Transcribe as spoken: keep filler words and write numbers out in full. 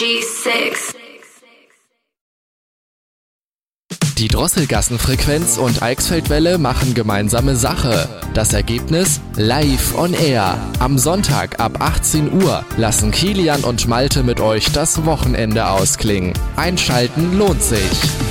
G sechs. Die Drosselgassenfrequenz und Eichsfeldwelle machen gemeinsame Sache. Das Ergebnis live on air. Am Sonntag ab achtzehn Uhr lassen Kilian und Malte mit euch das Wochenende ausklingen. Einschalten lohnt sich.